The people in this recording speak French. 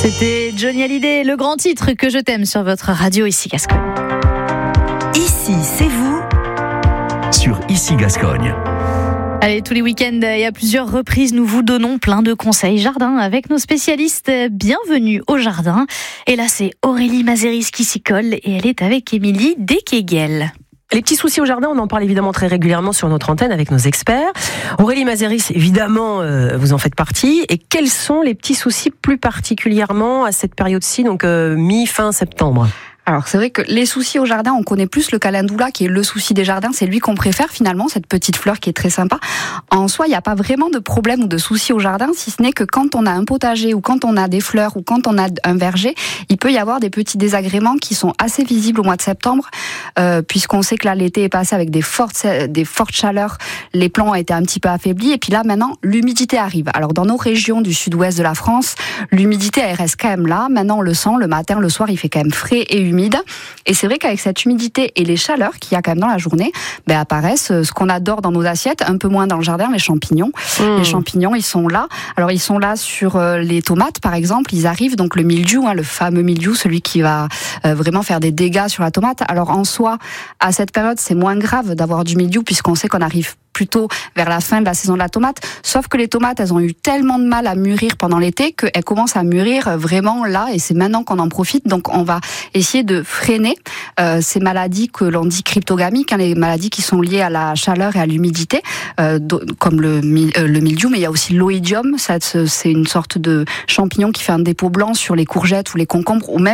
C'était Johnny Hallyday, le grand titre que je t'aime sur votre radio ici Gascogne. Ici, c'est vous sur Ici Gascogne. Allez, tous les week-ends et à plusieurs reprises, nous vous donnons plein de conseils jardin avec nos spécialistes. Bienvenue au jardin. Et là, c'est Aurélie Mazéris qui s'y colle et elle est avec Émilie Dekeguel. Les petits soucis au jardin, on en parle évidemment très régulièrement sur notre antenne avec nos experts. Aurélie Mazéris, évidemment, vous en faites partie. Et quels sont les petits soucis plus particulièrement à cette période-ci, donc mi-fin septembre ? Alors c'est vrai que les soucis au jardin, on connaît plus le calendula qui est le souci des jardins, c'est lui qu'on préfère finalement, cette petite fleur qui est très sympa. En soi, il n'y a pas vraiment de problème ou de souci au jardin, si ce n'est que quand on a un potager ou quand on a des fleurs ou quand on a un verger, il peut y avoir des petits désagréments qui sont assez visibles au mois de septembre, puisqu'on sait que là l'été est passé avec des fortes chaleurs, les plants ont été un petit peu affaiblis et puis là maintenant l'humidité arrive. Alors dans nos régions du sud-ouest de la France, l'humidité elle reste quand même là, maintenant on le sent, le matin, le soir il fait quand même frais et humide. Et c'est vrai qu'avec cette humidité et les chaleurs qu'il y a quand même dans la journée, apparaissent ce qu'on adore dans nos assiettes, un peu moins dans le jardin, les champignons. Les champignons, ils sont là. Alors ils sont là sur les tomates, par exemple. Ils arrivent, donc le mildiou, le fameux mildiou, celui qui va vraiment faire des dégâts sur la tomate. Alors en soi, à cette période, c'est moins grave d'avoir du mildiou puisqu'on sait qu'on arrive plutôt vers la fin de la saison de la tomate. Sauf que les tomates, elles ont eu tellement de mal à mûrir pendant l'été qu'elles commencent à mûrir vraiment là et c'est maintenant qu'on en profite. Donc on va essayer de freiner ces maladies que l'on dit cryptogamiques, les maladies qui sont liées à la chaleur et à l'humidité, comme le mildiou, mais il y a aussi l'oïdium. C'est une sorte de champignon qui fait un dépôt blanc sur les courgettes ou les concombres ou même